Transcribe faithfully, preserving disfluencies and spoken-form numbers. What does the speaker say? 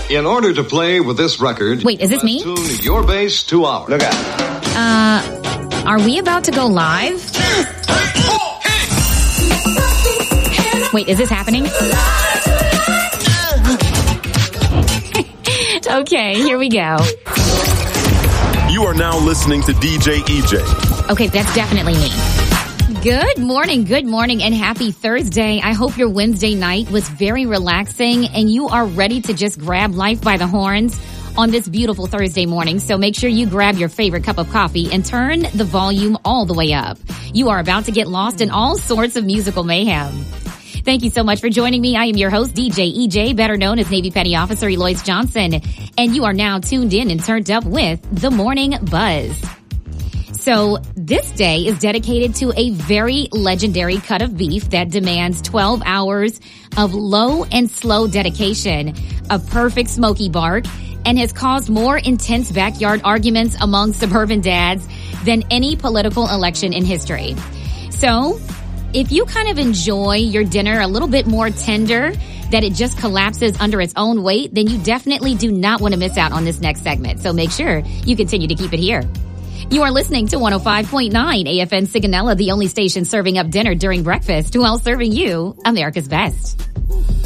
In order to play with this record, wait, is this me? Tune your bass to ours. Look out. Uh, are we about to go live? Wait, is this happening? Okay, here we go. You are now listening to D J E J. Okay, that's definitely me. Good morning, good morning, and happy Thursday. I hope your Wednesday night was very relaxing and you are ready to just grab life by the horns on this beautiful Thursday morning. So make sure you grab your favorite cup of coffee and turn the volume all the way up. You are about to get lost in all sorts of musical mayhem. Thank you so much for joining me. I am your host, D J E J, better known as Navy Petty Officer Eloise Johnson, and you are now tuned in and turned up with The Morning Buzz. So this day is dedicated to a very legendary cut of beef that demands twelve hours of low and slow dedication, a perfect smoky bark, and has caused more intense backyard arguments among suburban dads than any political election in history. So if you kind of enjoy your dinner a little bit more tender, that it just collapses under its own weight, then you definitely do not want to miss out on this next segment. So make sure you continue to keep it here. You are listening to one oh five point nine A F N Sigonella, the only station serving up dinner during breakfast while serving you America's best.